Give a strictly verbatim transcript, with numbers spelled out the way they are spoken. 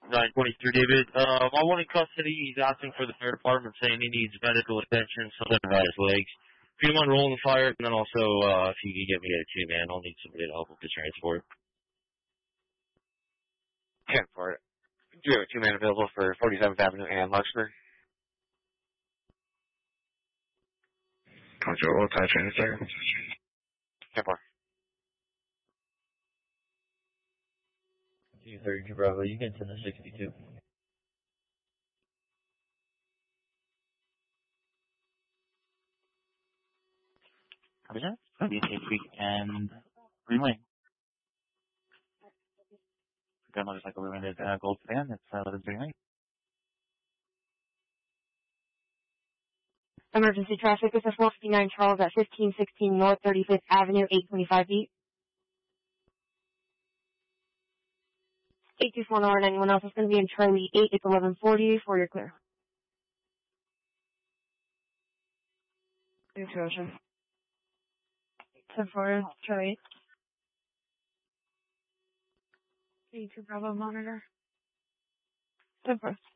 nine twenty-three, David. Uh, my one in custody, he's asking for the fire department, saying he needs medical attention, something about his legs. If you don't mind rolling the fire, and then also, uh, if you can get me a two-man, I'll need somebody to help with the transport. ten for it. Do you have a two-man available for forty-seventh Avenue and Luxembourg? Concho, what time train is there? ten four. two thirty-two Bravo, you get to the sixty-two. Copy that. It's going to be a Cape Creek and Greenway. Got motorcycle limited uh, gold sedan. It's uh, eleven thirty-nine. Emergency traffic. This is four fifty-nine Charles at fifteen sixteen North thirty-fifth Avenue, eight twenty-five beat. eight two four North, anyone else is going to be in Charlie eight. It's eleven forty for your clear. Thanks, Ocean. ten four, Charlie eight. eight two Bravo monitor. ten four.